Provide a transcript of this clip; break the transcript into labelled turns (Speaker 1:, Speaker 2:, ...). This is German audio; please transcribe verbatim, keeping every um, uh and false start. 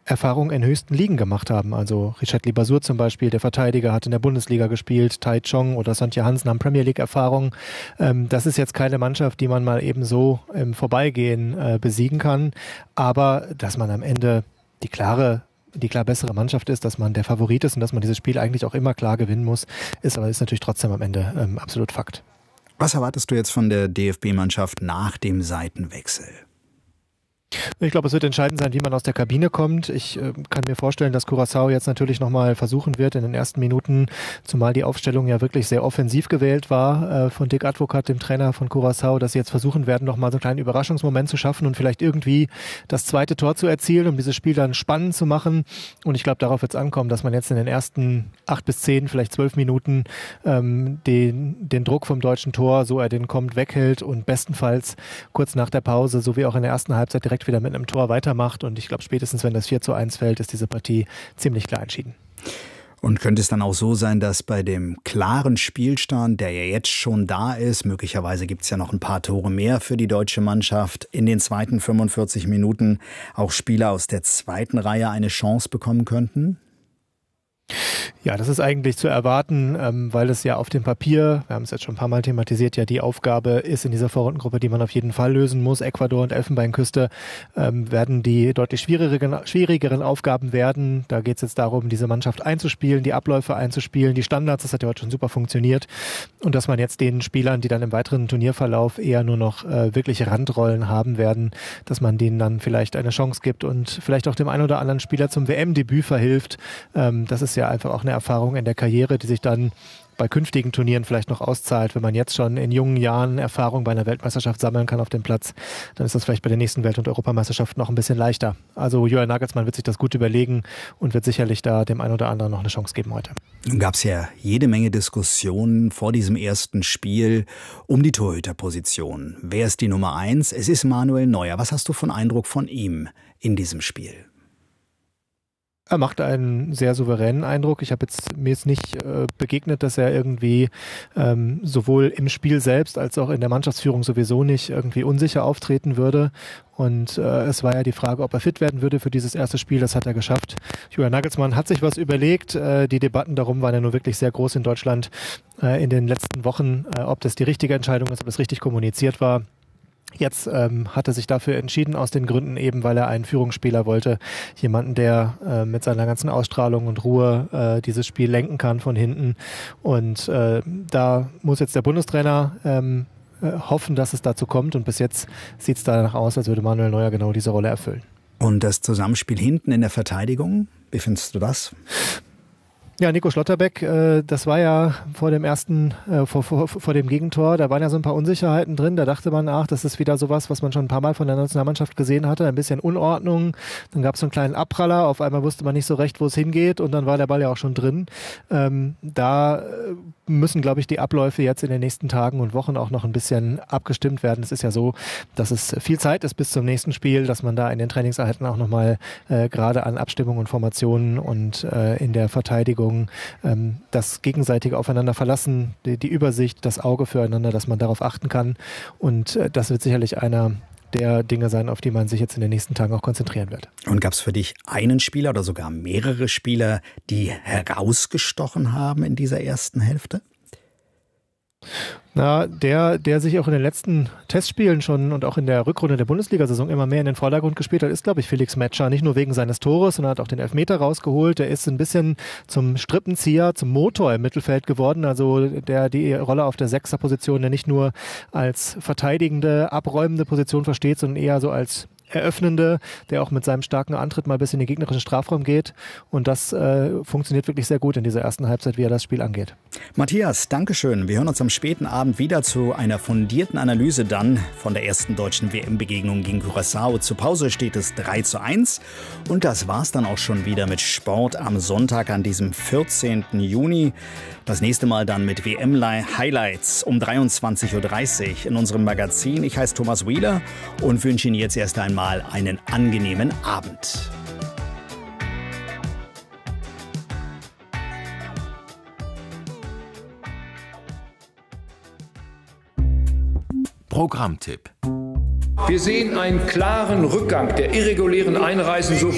Speaker 1: Erfahrung in höchsten Ligen gemacht haben. Also Richard Libasur zum Beispiel, der Verteidiger, hat in der Bundesliga gespielt, Tai Chong oder Sonja Hansen haben Premier League Erfahrung. Ähm, das ist jetzt keine Mannschaft, die man mal eben so im Vorbeigehen äh, besiegen kann. Aber dass man am Ende die klare die klar bessere Mannschaft ist, dass man der Favorit ist und dass man dieses Spiel eigentlich auch immer klar gewinnen muss, ist aber ist natürlich trotzdem am Ende ähm, absolut Fakt.
Speaker 2: Was erwartest du jetzt von der D F B-Mannschaft nach dem Seitenwechsel?
Speaker 1: Ich glaube, es wird entscheidend sein, wie man aus der Kabine kommt. Ich äh, kann mir vorstellen, dass Curaçao jetzt natürlich nochmal versuchen wird in den ersten Minuten, zumal die Aufstellung ja wirklich sehr offensiv gewählt war äh, von Dick Advocat, dem Trainer von Curaçao, dass sie jetzt versuchen werden, nochmal so einen kleinen Überraschungsmoment zu schaffen und vielleicht irgendwie das zweite Tor zu erzielen, um dieses Spiel dann spannend zu machen. Und ich glaube, darauf wird es ankommen, dass man jetzt in den ersten acht bis zehn, vielleicht zwölf Minuten ähm, den, den Druck vom deutschen Tor, so er den kommt, weghält und bestenfalls kurz nach der Pause, so wie auch in der ersten Halbzeit, direkt wieder mit einem Tor weitermacht. Und ich glaube, spätestens wenn das vier zu eins fällt, ist diese Partie ziemlich klar entschieden.
Speaker 2: Und könnte es dann auch so sein, dass bei dem klaren Spielstand, der ja jetzt schon da ist, möglicherweise gibt es ja noch ein paar Tore mehr für die deutsche Mannschaft, in den zweiten fünfundvierzig Minuten auch Spieler aus der zweiten Reihe eine Chance bekommen könnten?
Speaker 1: Ja, das ist eigentlich zu erwarten, ähm, weil es ja auf dem Papier, wir haben es jetzt schon ein paar Mal thematisiert, ja die Aufgabe ist in dieser Vorrundengruppe, die man auf jeden Fall lösen muss. Ecuador und Elfenbeinküste ähm, werden die deutlich schwierigeren, schwierigeren Aufgaben werden. Da geht es jetzt darum, diese Mannschaft einzuspielen, die Abläufe einzuspielen, die Standards, das hat ja heute schon super funktioniert. Und dass man jetzt den Spielern, die dann im weiteren Turnierverlauf eher nur noch äh, wirkliche Randrollen haben werden, dass man denen dann vielleicht eine Chance gibt und vielleicht auch dem einen oder anderen Spieler zum W M-Debüt verhilft. Ähm, das ist ja einfach auch eine Erfahrung in der Karriere, die sich dann bei künftigen Turnieren vielleicht noch auszahlt. Wenn man jetzt schon in jungen Jahren Erfahrung bei einer Weltmeisterschaft sammeln kann auf dem Platz, dann ist das vielleicht bei der nächsten Welt- und Europameisterschaft noch ein bisschen leichter. Also Julian Nagelsmann wird sich das gut überlegen und wird sicherlich da dem einen oder anderen noch eine Chance geben heute.
Speaker 2: Nun gab es ja jede Menge Diskussionen vor diesem ersten Spiel um die Torhüterposition. Wer ist die Nummer eins? Es ist Manuel Neuer. Was hast du für einen Eindruck von ihm in diesem Spiel?
Speaker 1: Er macht einen sehr souveränen Eindruck. Ich habe jetzt mir jetzt nicht äh, begegnet, dass er irgendwie ähm, sowohl im Spiel selbst als auch in der Mannschaftsführung sowieso nicht irgendwie unsicher auftreten würde. Und äh, es war ja die Frage, ob er fit werden würde für dieses erste Spiel. Das hat er geschafft. Julian Nagelsmann hat sich was überlegt. Äh, die Debatten darum waren ja nur wirklich sehr groß in Deutschland äh, in den letzten Wochen, äh, ob das die richtige Entscheidung ist, ob das richtig kommuniziert war. Jetzt ähm, hat er sich dafür entschieden, aus den Gründen eben, weil er einen Führungsspieler wollte. Jemanden, der äh, mit seiner ganzen Ausstrahlung und Ruhe äh, dieses Spiel lenken kann von hinten. Und äh, da muss jetzt der Bundestrainer ähm, äh, hoffen, dass es dazu kommt. Und bis jetzt sieht es danach aus, als würde Manuel Neuer genau diese Rolle erfüllen.
Speaker 2: Und das Zusammenspiel hinten in der Verteidigung, wie findest du das?
Speaker 1: Ja, Nico Schlotterbeck, äh, das war ja vor dem ersten, äh, vor, vor, vor dem Gegentor, da waren ja so ein paar Unsicherheiten drin. Da dachte man, ach, das ist wieder sowas, was man schon ein paar Mal von der Nationalmannschaft gesehen hatte. Ein bisschen Unordnung. Dann gab es so einen kleinen Abpraller. Auf einmal wusste man nicht so recht, wo es hingeht. Und dann war der Ball ja auch schon drin. Ähm, da müssen, glaube ich, die Abläufe jetzt in den nächsten Tagen und Wochen auch noch ein bisschen abgestimmt werden. Es ist ja so, dass es viel Zeit ist bis zum nächsten Spiel, dass man da in den Trainingseinheiten auch nochmal äh, gerade an Abstimmung und Formationen und äh, in der Verteidigung das gegenseitige Aufeinander verlassen, die, die Übersicht, das Auge füreinander, dass man darauf achten kann. Und das wird sicherlich einer der Dinge sein, auf die man sich jetzt in den nächsten Tagen auch konzentrieren wird.
Speaker 2: Und gab es für dich einen Spieler oder sogar mehrere Spieler, die herausgestochen haben in dieser ersten Hälfte?
Speaker 1: Na, der, der sich auch in den letzten Testspielen schon und auch in der Rückrunde der Bundesliga-Saison immer mehr in den Vordergrund gespielt hat, ist, glaube ich, Felix Metscher. Nicht nur wegen seines Tores, sondern hat auch den Elfmeter rausgeholt. Der ist ein bisschen zum Strippenzieher, zum Motor im Mittelfeld geworden. Also der die Rolle auf der Sechser-Position, der nicht nur als verteidigende, abräumende Position versteht, sondern eher so als Eröffnende, der auch mit seinem starken Antritt mal bis in den gegnerischen Strafraum geht. Und das äh, funktioniert wirklich sehr gut in dieser ersten Halbzeit, wie er das Spiel angeht.
Speaker 2: Matthias, Dankeschön. Wir hören uns am späten Abend wieder zu einer fundierten Analyse dann von der ersten deutschen W M-Begegnung gegen Curaçao. Zur Pause steht es drei zu eins. Und das war's dann auch schon wieder mit Sport am Sonntag an diesem vierzehnten Juni. Das nächste Mal dann mit W M-Highlights um dreiundzwanzig Uhr dreißig in unserem Magazin. Ich heiße Thomas Wheeler und wünsche Ihnen jetzt erst einmal einen angenehmen Abend.
Speaker 3: Programmtipp.
Speaker 4: Wir sehen einen klaren Rückgang der irregulären Einreisen.